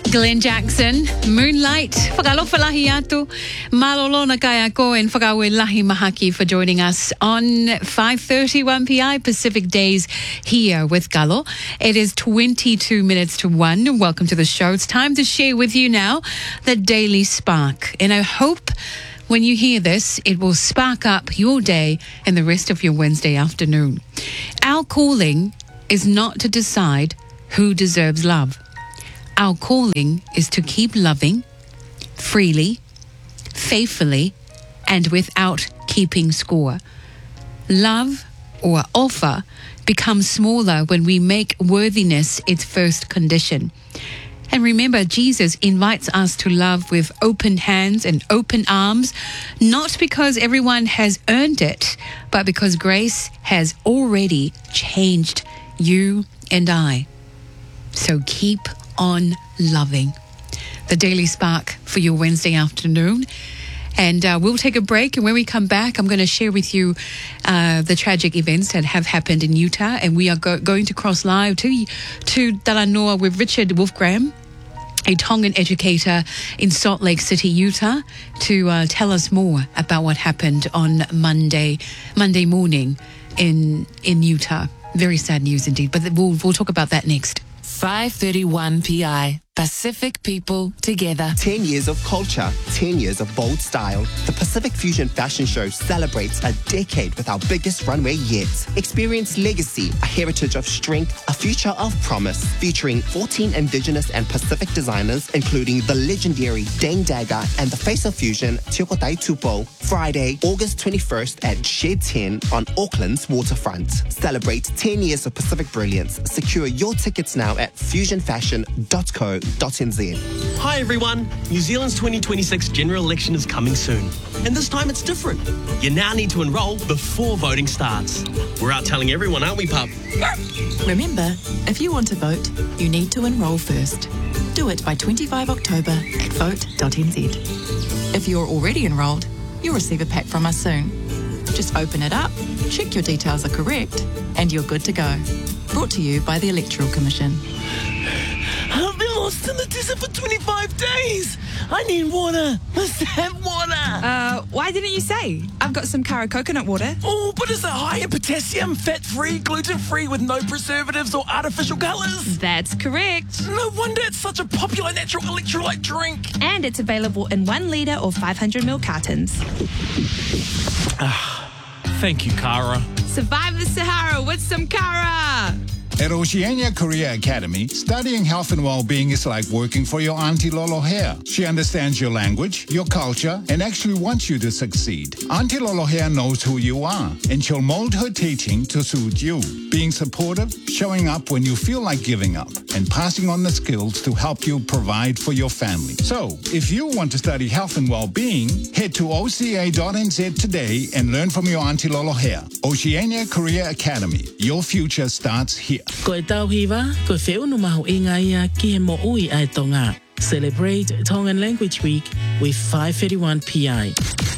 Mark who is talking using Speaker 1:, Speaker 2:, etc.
Speaker 1: Glenn Jackson, Moonlight. Whakalofa lahi atu. Malolona kaya ko and whakawe lahi mahaki for joining us on 5:31 PI Pacific days here with Galo. It is 22 minutes to 1. Welcome to the show. It's time to share with you now the Daily Spark. And I hope when you hear this, it will spark up your day and the rest of your Wednesday afternoon. Our calling is not to decide who deserves love. Our calling is to keep loving freely, faithfully, and without keeping score. Love or offer becomes smaller when we make worthiness its first condition. And remember, Jesus invites us to love with open hands and open arms, not because everyone has earned it, but because grace has already changed you and I. So keep on loving. The Daily Spark for your Wednesday afternoon. And we'll take a break. And when we come back, I'm going to share with you the tragic events that have happened in Utah. And we are going to cross live to Talanoa with Richard Wolfgram, a Tongan educator in Salt Lake City, Utah, to tell us more about what happened on Monday morning in Utah. Very sad news indeed. But we'll talk about that next.
Speaker 2: 5:31 PI. Pacific people together.
Speaker 3: 10 years of culture, 10 years of bold style. The Pacific Fusion Fashion Show celebrates a decade with our biggest runway yet. Experience legacy, a heritage of strength, a future of promise. Featuring 14 Indigenous and Pacific designers, including the legendary Dane Dagger and the face of fusion, Tiokotai Tupo. Friday, August 21st at Shed 10 on Auckland's waterfront. Celebrate 10 years of Pacific brilliance. Secure your tickets now at fusionfashion.co.nz.
Speaker 4: Hi everyone, New Zealand's 2026 general election is coming soon. And this time it's different. You now need to enrol before voting starts. We're out telling everyone, aren't we, pup?
Speaker 5: Remember, if you want to vote, you need to enrol first. Do it by 25 October at vote.nz. If you're already enrolled, you'll receive a pack from us soon. Just open it up, check your details are correct, and you're good to go. Brought to you by the Electoral Commission.
Speaker 4: I've been lost in the desert for 25 days. I need water. Let's have water.
Speaker 6: Why didn't you say? I've got some Kara coconut water.
Speaker 4: Oh, but is it high in potassium, fat-free, gluten-free with no preservatives or artificial colours?
Speaker 6: That's correct.
Speaker 4: No wonder it's such a popular natural electrolyte drink.
Speaker 6: And it's available in 1 litre or 500ml cartons.
Speaker 4: Thank you, Kara.
Speaker 6: Survive the Sahara with some Kara.
Speaker 7: At Oceania Career Academy, studying health and well-being is like working for your Auntie Lolo Hair. She understands your language, your culture, and actually wants you to succeed. Auntie Lolo Hair knows who you are, and she'll mold her teaching to suit you. Being supportive, showing up when you feel like giving up, and passing on the skills to help you provide for your family. So, if you want to study health and well-being, head to oca.nz today and learn from your Auntie Lolo Hair. Oceania Career Academy. Your future starts here.
Speaker 8: Koe tau hiwa, koe whiu no maho inga ia ki he mo ui ai tonga. Celebrate Tongan Language Week with 5:31 PI.